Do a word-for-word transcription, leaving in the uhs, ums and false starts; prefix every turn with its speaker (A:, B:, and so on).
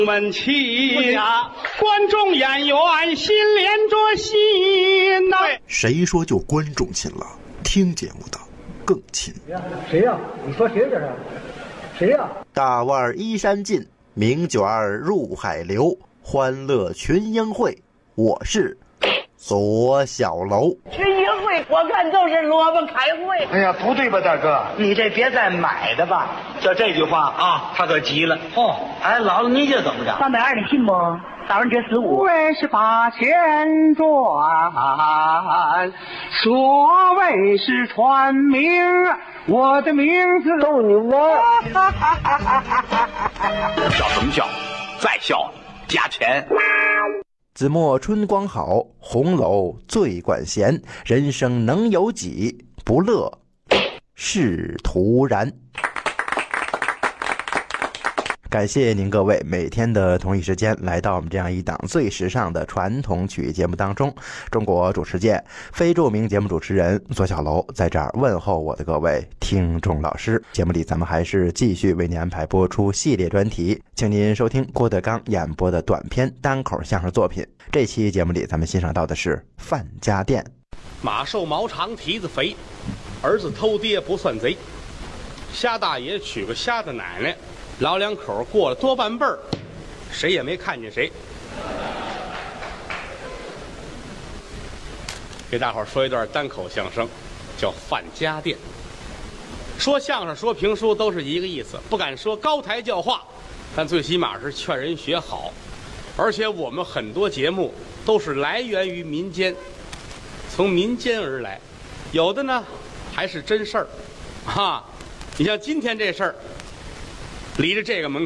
A: 们起，观众演员心连着心呐、啊。
B: 谁说就观众亲了？听节目的更亲。
C: 谁呀、啊？你说谁这是？谁呀、啊？
B: 大腕依山尽，名卷入海流，欢乐群英会。我是左小楼。
D: 群英会，我看都是萝卜开会。
E: 哎呀，不对吧，大哥？你这别再买的吧。就这句话啊，他可急了。哦，哎，姥姥，你这怎么着？
D: 三百二的信不？打完这十五。
A: 为是把钱赚，所谓是传名，我的名字
E: 逗你玩。
F: 笑什么笑？再笑加钱。
B: 子墨春光好，红楼醉管闲。人生能有几不乐，是徒然。感谢您各位每天的同一时间来到我们这样一档最时尚的传统曲艺节目当中。中国主持界非著名节目主持人左小楼在这儿问候我的各位听众老师。节目里咱们还是继续为您安排播出系列专题，请您收听郭德纲演播的短篇单口相声作品。这期节目里咱们欣赏到的是范家店。
A: 马瘦毛长蹄子肥，儿子偷爹不算贼。虾大爷娶个虾的奶奶，老两口过了多半辈儿，谁也没看见谁。给大伙儿说一段单口相声，叫范家店。说相声说评书都是一个意思，不敢说高台教化，但最起码是劝人学好。而且我们很多节目都是来源于民间，从民间而来，有的呢还是真事儿啊。你像今天这事儿，离着这个门